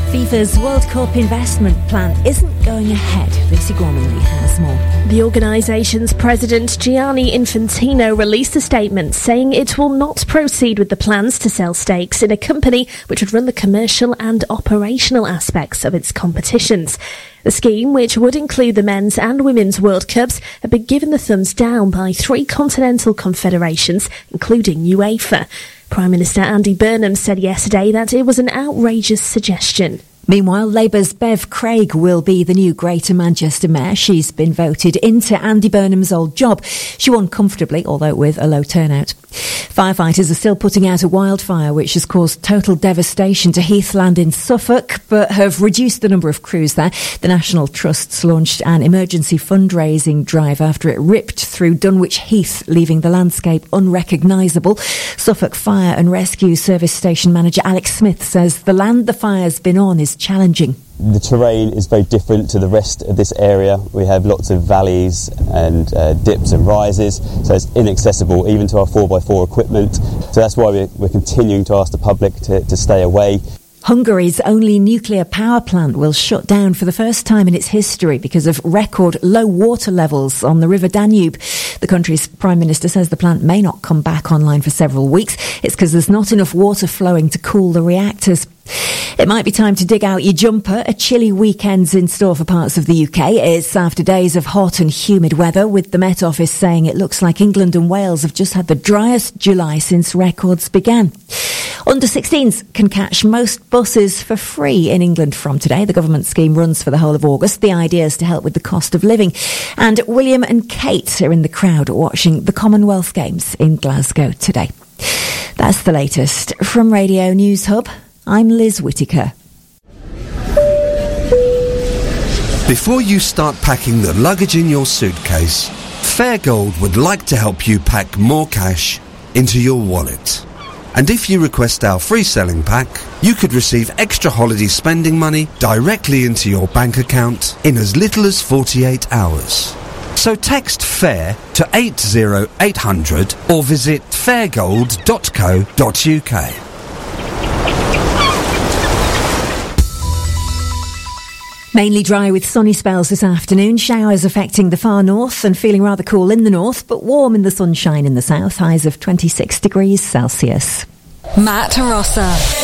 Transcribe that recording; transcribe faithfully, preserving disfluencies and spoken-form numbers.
FIFA's World Cup investment plan isn't going ahead. Lucy Gormanley has more. The organisation's president, Gianni Infantino, released a statement saying it will not proceed with the plans to sell stakes in a company which would run the commercial and operational aspects of its competitions. The scheme, which would include the men's and women's World Cups, had been given the thumbs down by three continental confederations, including UEFA. Prime Minister Andy Burnham said yesterday that it was an outrageous suggestion. Meanwhile, Labour's Bev Craig will be the new Greater Manchester Mayor. She's been voted into Andy Burnham's old job. She won comfortably, although with a low turnout. Firefighters are still putting out a wildfire which has caused total devastation to Heathland in Suffolk, but have reduced the number of crews there. The National Trust's launched an emergency fundraising drive after it ripped through Dunwich Heath, leaving the landscape unrecognisable. Suffolk Fire and Rescue Service Station Manager Alex Smith says the land the fire's been on is challenging. The terrain is very different to the rest of this area. We have lots of valleys and uh, dips and rises, so it's inaccessible even to our four by four equipment. So that's why we're, we're continuing to ask the public to, to stay away. Hungary's only nuclear power plant will shut down for the first time in its history because of record low water levels on the River Danube. The country's Prime Minister says the plant may not come back online for several weeks. It's because there's not enough water flowing to cool the reactors. It might be time to dig out your jumper. A chilly weekend's in store for parts of the U K. It's after days of hot and humid weather, with the Met Office saying it looks like England and Wales have just had the driest July since records began. Under sixteens can catch most buses for free in England from today. The government scheme runs for the whole of August. The idea is to help with the cost of living. And William and Kate are in the crowd watching the Commonwealth Games in Glasgow today. That's the latest from Radio News Hub. I'm Liz Whittaker. Before you start packing the luggage in your suitcase, Fairgold would like to help you pack more cash into your wallet. And if you request our free selling pack, you could receive extra holiday spending money directly into your bank account in as little as forty-eight hours. So text FAIR to eight oh eight hundred or visit fairgold dot co dot uk. Mainly dry with sunny spells this afternoon. Showers affecting the far north and feeling rather cool in the north, but warm in the sunshine in the south. Highs of twenty-six degrees Celsius. Matt Rossa.